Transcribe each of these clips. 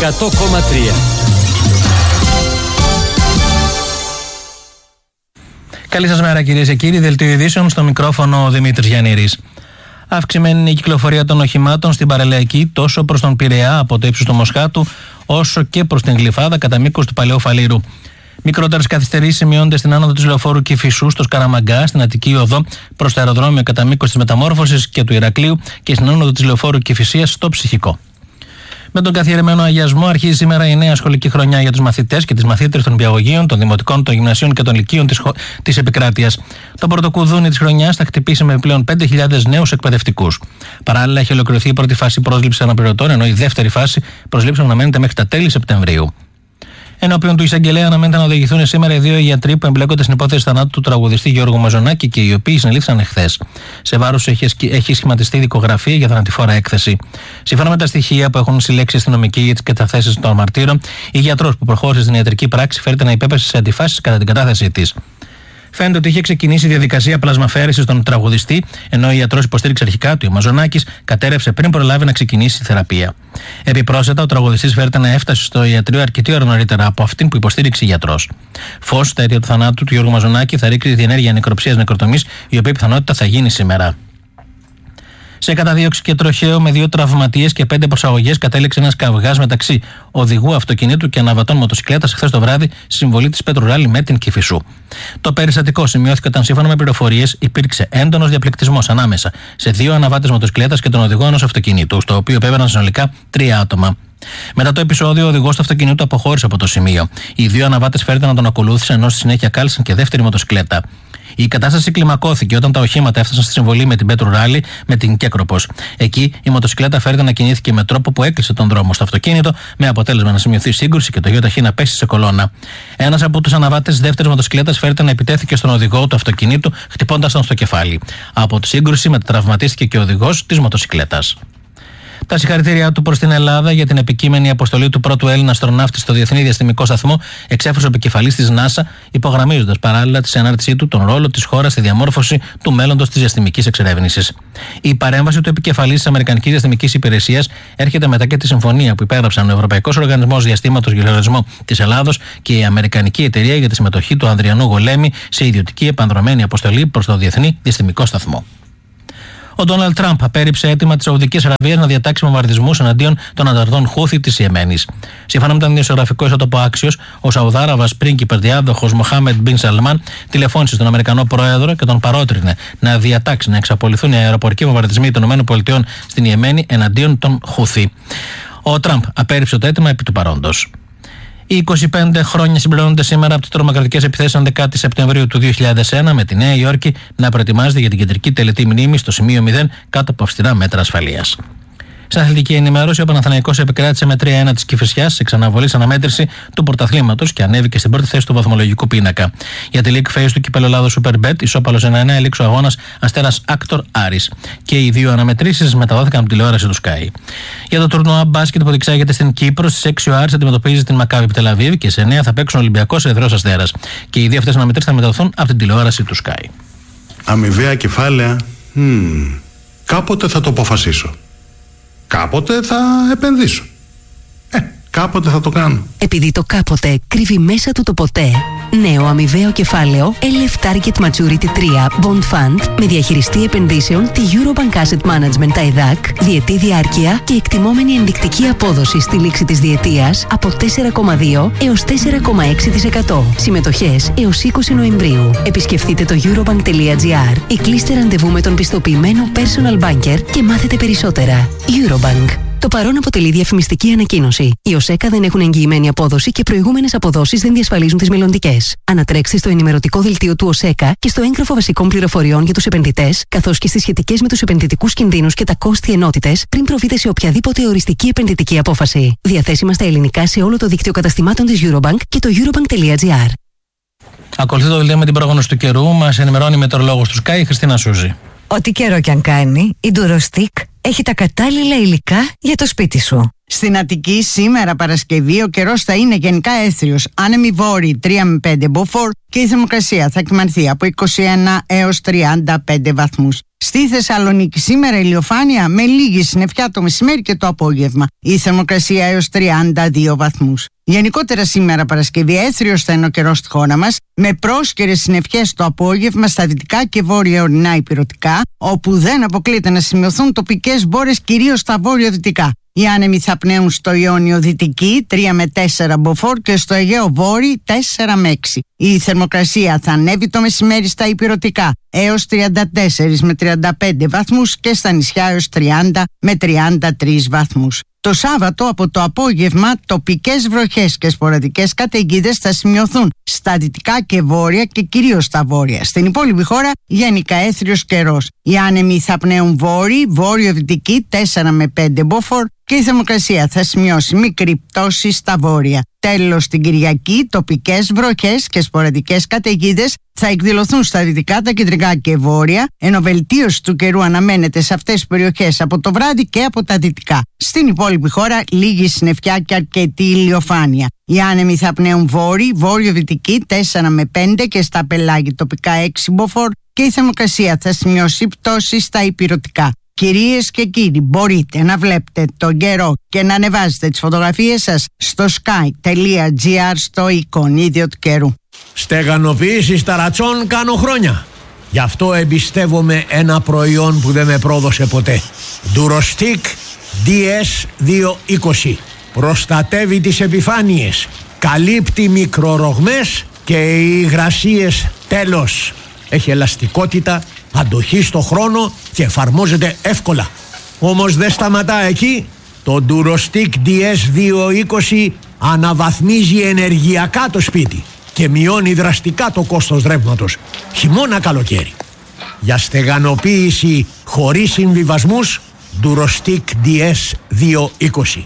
100,3. Καλή σας μέρα κυρίες και κύριοι, δελτίο ειδήσεων, στο μικρόφωνο ο Δημήτρης Γιαννήρης. Αυξημένη είναι η κυκλοφορία των οχημάτων στην παραλιακή τόσο προς τον Πειραιά από το ύψος του Μοσχάτου, όσο και προς την Γλυφάδα κατά μήκος του Παλαιού Φαλήρου. Μικρότερες καθυστερήσεις σημειώνονται στην άνοδο της λεωφόρου Κηφισού στο Σκαραμαγκά, στην Αττική Οδό προς το αεροδρόμιο κατά μήκος της Μεταμόρφωσης και του Ηρακλείου και στην άνοδο της λεωφόρου Κηφισίας στο Ψυχικό. Με τον καθιερωμένο αγιασμό αρχίζει σήμερα η νέα σχολική χρονιά για τους μαθητές και τις μαθήτρες των νηπιαγωγείων, των δημοτικών, των γυμνασίων και των λυκείων της επικράτειας. Το πρωτοκουδούνι της χρονιάς θα χτυπήσει με πλέον 5.000 νέους εκπαιδευτικούς. Παράλληλα, έχει ολοκληρωθεί η πρώτη φάση πρόσληψης αναπληρωτών, ενώ η δεύτερη φάση προσλήψεων αναμένεται μέχρι τα τέλη Σεπτεμβρίου. Ενώπιον του εισαγγελέα αναμένεται να οδηγηθούν σήμερα οι δύο γιατροί που εμπλέκονται στην υπόθεση θανάτου του τραγουδιστή Γιώργου Μαζονάκη και οι οποίοι συνελήφθησαν εχθές. Σε βάρος έχει σχηματιστεί δικογραφία για θανατηφόρα έκθεση. Σύμφωνα με τα στοιχεία που έχουν συλλέξει οι αστυνομικοί για τις καταθέσεις των μαρτύρων, η γιατρός που προχώρησε στην ιατρική πράξη φέρεται να υπέπεσε σε αντιφάσεις κατά την κατάθεσή της. Φαίνεται ότι είχε ξεκινήσει η διαδικασία πλασμαφέρεσης στον τραγουδιστή, ενώ ο ιατρός υποστήριξε αρχικά ότι ο Μαζονάκης κατέρευσε πριν προλάβει να ξεκινήσει η θεραπεία. Επιπρόσθετα, ο τραγουδιστής φέρεται να έφτασε στο ιατρείο αρκετή ώρα νωρίτερα από αυτήν που υποστήριξε η ιατρός. Φως στα αίτια του θανάτου του Γιώργου Μαζονάκη θα ρίξει τη διενέργεια νεκροψίας νεκροτομής, η οποία πιθανότητα θα γίνει σήμερα. Σε καταδίωξη και τροχαίο με 2 τραυματίες και 5 προσαγωγές κατέληξε ένας καυγάς μεταξύ οδηγού αυτοκινήτου και αναβατών μοτοσυκλέτας χθες το βράδυ στη συμβολή της Πέτρου Ράλι με την Κηφισού. Το περιστατικό σημειώθηκε όταν, σύμφωνα με πληροφορίες, υπήρξε έντονος διαπληκτισμός ανάμεσα σε 2 αναβάτες μοτοσυκλέτας και τον οδηγό ενός αυτοκινήτου, στο οποίο επέβαιναν συνολικά 3 άτομα. Μετά το επεισόδιο, ο οδηγός του αυτοκινήτου αποχώρησε από το σημείο. Οι 2 αναβάτες φέρεται να τον ακολούθησαν, ενώ στη συνέχεια κάλεσαν και δεύτερη μοτοσυκλέτα. Η κατάσταση κλιμακώθηκε όταν τα οχήματα έφτασαν στη συμβολή με την Πέτρου Ράλι με την Κέκροπος. Εκεί η μοτοσυκλέτα φέρεται να κινήθηκε με τρόπο που έκλεισε τον δρόμο στο αυτοκίνητο, με αποτέλεσμα να σημειωθεί σύγκρουση και το ΙΟΤΑΧ να πέσει σε κολόνα. Ένας από τους αναβάτες δεύτερης μοτοσυκλέτας φέρεται να επιτέθηκε στον οδηγό του αυτοκινήτου, χτυπώντας τον στο κεφάλι. Από τη σύγκρουση μετατραυματίστηκε και ο οδηγός της μοτοσυκλέτας. Τα συγχαρητήριά του προς την Ελλάδα για την επικείμενη αποστολή του πρώτου Έλληνα αστροναύτη στο Διεθνή Διαστημικό Σταθμό εξέφρασε ο επικεφαλής της NASA, υπογραμμίζοντας παράλληλα τη συνάρτησή του τον ρόλο της χώρας στη διαμόρφωση του μέλλοντος της διαστημικής εξερεύνησης. Η παρέμβαση του επικεφαλής της Αμερικανικής Διαστημικής Υπηρεσίας έρχεται μετά και τη συμφωνία που υπέγραψαν ο Ευρωπαϊκός Οργανισμός Διαστήματος για Λογαριασμό της Ελλάδος και η Αμερικανική Εταιρεία για τη συμμετοχή του Ανδριανού Γολέμη σε ιδιωτική επανδρωμένη αποστολή προς το Διεθνή Διαστημικό Σταθμό. Ο Ντόναλντ Τραμπ απέρριψε αίτημα της Σαουδικής Αραβίας να διατάξει βομβαρδισμούς εναντίον των ανταρτών Χούθι της Ιεμένης. Σύμφωνα με τον δημοσιογραφικό ιστότοπο Άξιος, ο Σαουδάραβας πρίγκιπας διάδοχος Μοχάμεντ Μπιν Σαλμάν τηλεφώνησε στον Αμερικανό Πρόεδρο και τον παρότρινε να διατάξει να εξαπολυθούν οι αεροπορικοί βομβαρδισμοί των ΗΠΑ στην Ιεμένη εναντίον των Χούθι. Ο Τραμπ απέρριψε το αίτημα επί του παρόντος. Οι 25 χρόνια συμπληρώνονται σήμερα από τις τρομοκρατικές επιθέσεις 11 Σεπτεμβρίου του 2001, με τη Νέα Υόρκη να προετοιμάζεται για την κεντρική τελετή μνήμης στο σημείο 0 κάτω από αυστηρά μέτρα ασφαλείας. Στην αθλητική ενημέρωση, ο Παναθηναϊκός επικράτησε με 3-1 της Κηφισιάς σε ξαναβολής αναμέτρηση του πρωταθλήματος και ανέβηκε στην πρώτη θέση του βαθμολογικού πίνακα. Για τη League Phase του Κυπέλλου Ελλάδος Superbet, ισόπαλος 1-1 έληξε ο αγώνας Αστέρας Άκτορ Άρης. Και οι 2 αναμετρήσεις μεταδόθηκαν από τηλεόραση του Sky. Για το τουρνουά μπάσκετ που διεξάγεται στην Κύπρο, στις 6 ο Άρης αντιμετωπίζει την Μακάβι Τελαβίβ και σε 9 θα παίξουν Ολυμπιακός Ερυθρός Αστέρας. Και οι 2 αυτές αναμετρήσεις θα μεταδοθούν από την τηλεόραση του Sky. Αμοιβαία κεφάλαια. Κάποτε θα το αποφασίσω. Κάποτε θα επενδύσω. Κάποτε θα το κάνω. Επειδή το κάποτε κρύβει μέσα του το ποτέ. Νέο αμοιβαίο κεφάλαιο LF Target Maturity 3 Bond Fund με διαχειριστή επενδύσεων τη Eurobank Asset Management ΤΑΙΔΑΚ, διετή διάρκεια και εκτιμόμενη ενδεικτική απόδοση στη λήξη της διετίας από 4,2 έως 4,6%. Συμμετοχές έως 20 Νοεμβρίου. Επισκεφτείτε το eurobank.gr ή κλείστε ραντεβού με τον πιστοποιημένο personal banker και μάθετε περισσότερα. Eurobank. Το παρόν αποτελεί διαφημιστική ανακοίνωση. Οι ΟΣΕΚΑ δεν έχουν εγγυημένη απόδοση και προηγούμενες αποδόσεις δεν διασφαλίζουν τις μελλοντικές. Ανατρέξτε στο ενημερωτικό δελτίο του ΟΣΕΚΑ και στο έγγραφο βασικών πληροφοριών για τους επενδυτές, καθώς και στις σχετικές με τους επενδυτικούς κινδύνους και τα κόστη ενότητες, πριν προβείτε σε οποιαδήποτε οριστική επενδυτική απόφαση. Διαθέσιμα στα ελληνικά σε όλο το δίκτυο καταστημάτων της Eurobank και το eurobank.gr. Ακολουθεί το δελτίο με την πρόγνωση του καιρού. Μας ενημερώνει η μετεωρολόγος του Sky, η Χριστίνα Σούζη. Ό,τι καιρό κι αν κάνει, η Durostec έχει τα κατάλληλα υλικά για το σπίτι σου. Στην Αττική σήμερα Παρασκευή ο καιρός θα είναι γενικά έθριος, άνεμοι βόρειοι 3 με 5 μποφόρ και η θερμοκρασία θα κυμανθεί από 21 έως 35 βαθμούς. Στη Θεσσαλονίκη σήμερα ηλιοφάνεια με λίγη συννεφιά το μεσημέρι και το απόγευμα. Η θερμοκρασία έως 32 βαθμούς. Γενικότερα σήμερα Παρασκευή έθριος θα είναι ο καιρός στη χώρα μας, με πρόσκαιρες συννεφιές το απόγευμα στα δυτικά και βόρεια ορεινά ηπειρωτικά, όπου δεν αποκλείεται να σημειωθούν τοπικές μπόρες κυρίως στα βόρειο-δυτικά. Οι άνεμοι θα πνέουν στο Ιόνιο Δυτική 3 με 4 μποφόρ και στο Αιγαίο Βόρειο 4 με 6. Η θερμοκρασία θα ανέβει το μεσημέρι στα ηπειρωτικά έως 34 με 35 βαθμούς και στα νησιά έως 30 με 33 βαθμούς. Το Σάββατο από το απόγευμα τοπικές βροχές και σποραδικές καταιγίδες θα σημειωθούν στα δυτικά και βόρεια και κυρίως στα βόρεια. Στην υπόλοιπη χώρα γενικά έθριος καιρός. Οι άνεμοι θα πνέουν βόρειο-δυτική 4 με 5 μποφόρ και η θερμοκρασία θα σημειώσει μικρή πτώση στα βόρεια. Τέλος, την Κυριακή τοπικές βροχές και σποραδικές καταιγίδες θα εκδηλωθούν στα δυτικά, τα κεντρικά και βόρεια, ενώ βελτίωση του καιρού αναμένεται σε αυτές τις περιοχές από το βράδυ και από τα δυτικά. Στην υπόλοιπη χώρα λίγη συννεφιά και αρκετή ηλιοφάνεια. Οι άνεμοι θα πνέουν βόρειο-δυτική 4 με 5 και στα πελάγη τοπικά 6 μποφόρ και η θερμοκρασία θα σημειώσει πτώση στα ηπειρωτικά. Κυρίες και κύριοι, μπορείτε να βλέπετε τον καιρό και να ανεβάζετε τις φωτογραφίες σας στο sky.gr στο εικονίδιο του καιρού. Στεγανοποίηση ταρατσών κάνω χρόνια. Γι' αυτό εμπιστεύομαι ένα προϊόν που δεν με πρόδωσε ποτέ. Durostic DS220. Προστατεύει τις επιφάνειες, καλύπτει μικρορογμές και οι υγρασίες τέλος. Έχει ελαστικότητα, αντοχή στο χρόνο και εφαρμόζεται εύκολα. Όμως δεν σταματά εκεί. Το Durostic DS220 αναβαθμίζει ενεργειακά το σπίτι και μειώνει δραστικά το κόστος ρεύματος, χειμώνα καλοκαίρι. Για στεγανοποίηση χωρίς συμβιβασμούς, Durostic DS220.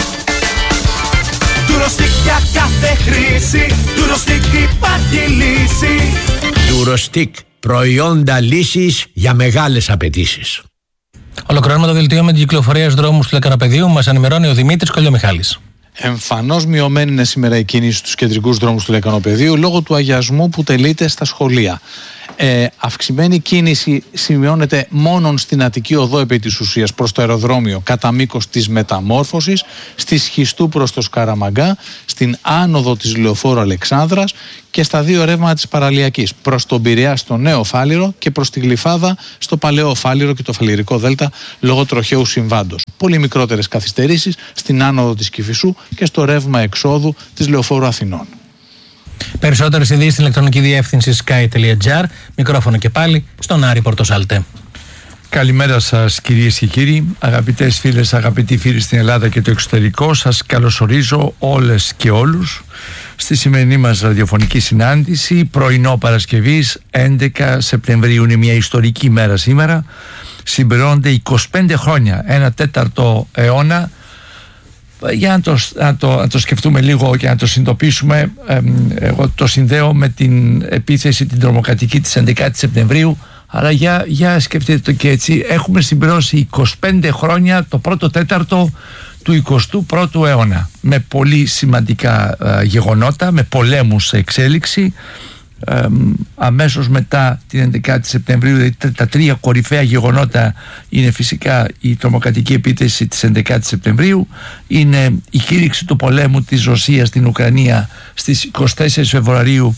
Durostic για κάθε χρήση, Durostic υπάρχει λύση. Durostic, προϊόντα λύσης για μεγάλες απαιτήσεις. Ολοκληρώνουμε το δελτίο με την κυκλοφορία στους δρόμους του Λεκανοπεδίου. Μας ενημερώνει ο Δημήτρης Κολιομιχάλης. Εμφανώς μειωμένη είναι σήμερα η κίνηση στους κεντρικούς δρόμους του Λεκανοπεδίου λόγω του αγιασμού που τελείται στα σχολεία. Αυξημένη κίνηση σημειώνεται μόνον στην Αττική Οδό επί της ουσίας προς το αεροδρόμιο κατά μήκος της Μεταμόρφωσης, στη Σχιστού προς το Σκαραμαγκά, στην άνοδο της Λεωφόρου Αλεξάνδρας και στα δύο ρεύματα της Παραλιακής προς τον Πειραιά στο Νέο Φάληρο και προς τη Γλυφάδα στο Παλαιό Φάληρο και το Φαληρικό Δέλτα λόγω τροχαίου συμβάντος. Πολύ μικρότερες καθυστερήσεις στην άνοδο της Κηφισού και στο ρεύμα εξόδου της Λεωφόρου Αθηνών. Περισσότερες ειδήσεις στην ηλεκτρονική διεύθυνση sky.gr. Μικρόφωνο και πάλι στον Άρη Πορτοσάλτε. Καλημέρα σας κυρίες και κύριοι, αγαπητές φίλες, αγαπητοί φίλοι στην Ελλάδα και το εξωτερικό. Σας καλωσορίζω όλες και όλους στη σημερινή μας ραδιοφωνική συνάντηση, πρωινό Παρασκευής 11 Σεπτεμβρίου. Είναι μια ιστορική μέρα σήμερα. Συμπληρώνονται 25 χρόνια, 1/4 αιώνα. Για να το σκεφτούμε λίγο και να το συνειδητοποιήσουμε, εγώ το συνδέω με την επίθεση την τρομοκρατική της 11 Σεπτεμβρίου, αλλά για σκεφτείτε το και έτσι. Έχουμε συμπληρώσει 25 χρόνια, το πρώτο τέταρτο του 21ου αιώνα, με πολύ σημαντικά γεγονότα, με πολέμους σε εξέλιξη. Αμέσως μετά την 11η Σεπτεμβρίου, δηλαδή τα τρία κορυφαία γεγονότα είναι φυσικά η τρομοκρατική επίθεση της 11η Σεπτεμβρίου, είναι η κήρυξη του πολέμου της Ρωσίας στην Ουκρανία στις 24 Φεβρουαρίου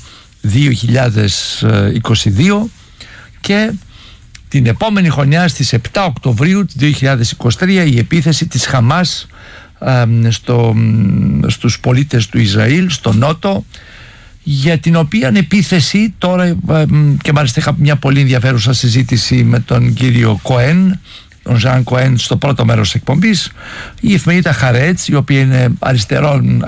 2022 και την επόμενη χρονιά στις 7 Οκτωβρίου 2023 η επίθεση της Χαμάς στους πολίτες του Ισραήλ στο Νότο, για την οποία επίθεση τώρα, και μάλιστα είχα μια πολύ ενδιαφέρουσα συζήτηση με τον κύριο Κοέν, τον Ζαν Κοέν, στο πρώτο μέρος της εκπομπής, η εφημερίδα Χαρέτς, η οποία είναι αριστερών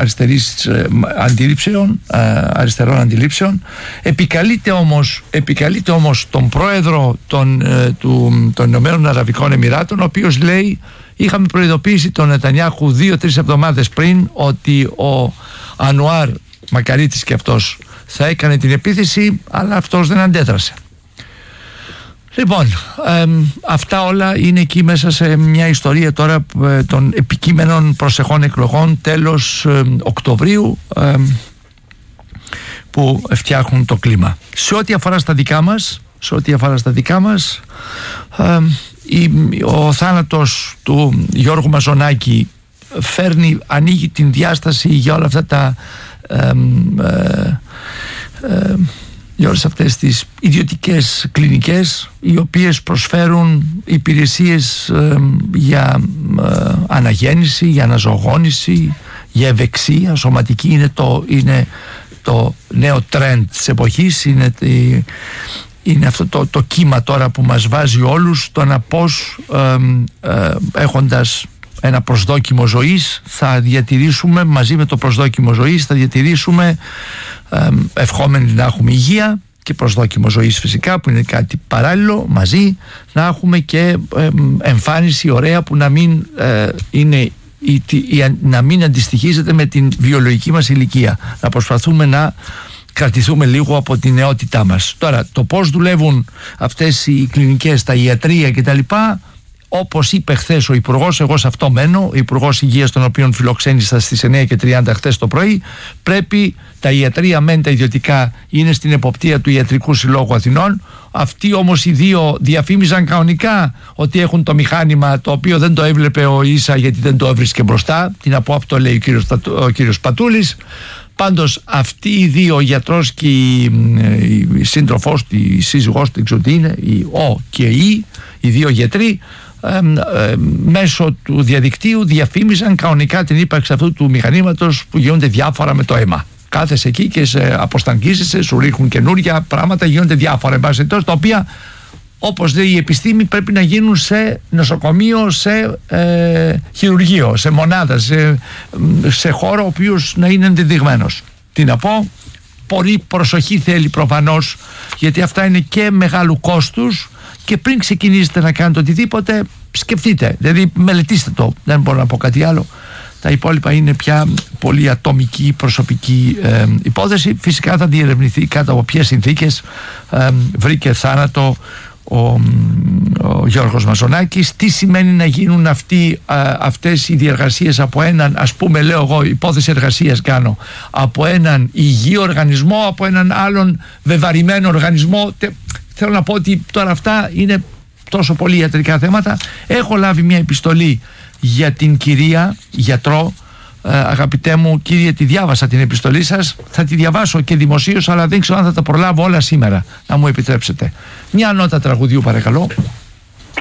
αντιλήψεων, επικαλείται όμως τον πρόεδρο των Ηνωμένων Αραβικών Εμιράτων, ο οποίος λέει: είχαμε προειδοποιήσει τον Νετανιάχου 2-3 εβδομάδες πριν ότι ο Ανουάρ Μακαρίτης και αυτός θα έκανε την επίθεση, αλλά αυτός δεν αντέδρασε. Λοιπόν, αυτά όλα είναι εκεί μέσα σε μια ιστορία τώρα των επικείμενων προσεχών εκλογών τέλος Οκτωβρίου, που φτιάχνουν το κλίμα. Σε ό,τι αφορά στα δικά μας, σε ό,τι αφορά στα δικά μας. Ο θάνατος του Γιώργου Μαζονάκη ανοίγει την διάσταση για όλα αυτά τα για όλες αυτές τις ιδιωτικές κλινικές οι οποίες προσφέρουν υπηρεσίες για αναγέννηση, για αναζωογόνηση, για ευεξία σωματική. Είναι το νέο τρέντ της εποχής, είναι αυτό το κύμα τώρα που μας βάζει όλους, το να πώς έχοντας ένα προσδόκιμο ζωής θα διατηρήσουμε, μαζί με το προσδόκιμο ζωής θα διατηρήσουμε, ευχόμενοι να έχουμε υγεία και προσδόκιμο ζωής φυσικά που είναι κάτι παράλληλο, μαζί να έχουμε και εμφάνιση ωραία που να μην να μην αντιστοιχίζεται με την βιολογική μας ηλικία, να προσπαθούμε να κρατηθούμε λίγο από τη νεότητά μας. Τώρα, το πώς δουλεύουν αυτές οι κλινικές, τα ιατρεία κτλ., όπως είπε χθες ο Υπουργός, εγώ σε αυτό μένω, ο Υπουργός Υγείας, τον οποίον φιλοξένησα στις 9:30 χθες το πρωί, πρέπει τα ιατρεία μεν τα ιδιωτικά είναι στην εποπτεία του Ιατρικού Συλλόγου Αθηνών. Αυτοί όμως οι δύο διαφήμιζαν κανονικά ότι έχουν το μηχάνημα το οποίο δεν το έβλεπε ο Ίσα γιατί δεν το έβρισκε μπροστά. Τι να πω, αυτό λέει ο κύριος Πατούλης. Πάντως αυτοί οι δύο, ο γιατρός και η σύντροφός του, η σύζυγός του, ξέρω τι είναι, η Ο και η, οι δύο γιατροί, μέσω του διαδικτύου διαφήμιζαν κανονικά την ύπαρξη αυτού του μηχανήματος που γίνονται διάφορα με το αίμα. Κάθεσαι εκεί και σε αποσταγγίζεσαι, σου ρίχνουν καινούρια πράγματα, γίνονται διάφορα τα οποία, όπως λέει η επιστήμη, πρέπει να γίνουν σε νοσοκομείο, σε χειρουργείο, σε μονάδα, σε χώρο ο οποίος να είναι ενδεδειγμένος. Τι να πω, πολύ προσοχή θέλει προφανώς, γιατί αυτά είναι και μεγάλου κόστους και πριν ξεκινήσετε να κάνετε οτιδήποτε σκεφτείτε, δηλαδή μελετήστε το, δεν μπορώ να πω κάτι άλλο. Τα υπόλοιπα είναι πια πολύ ατομική, προσωπική υπόθεση. Φυσικά θα διερευνηθεί κάτω από ποιες συνθήκες βρήκε θάνατο ο Γιώργος Μαζονάκης, τι σημαίνει να γίνουν αυτές οι διεργασίες από έναν, ας πούμε, λέω εγώ, υπόθεση εργασίας κάνω, από έναν υγιή οργανισμό, από έναν άλλον βεβαρημένο οργανισμό. Θέλω να πω ότι τώρα αυτά είναι τόσο πολύ ιατρικά θέματα. Έχω λάβει μια επιστολή για την κυρία γιατρό. Αγαπητέ μου κύριε, τη διάβασα την επιστολή σας, θα τη διαβάσω και δημοσίως, αλλά δεν ξέρω αν θα τα προλάβω όλα σήμερα, να μου επιτρέψετε. Μια νότα τραγουδιού παρακαλώ.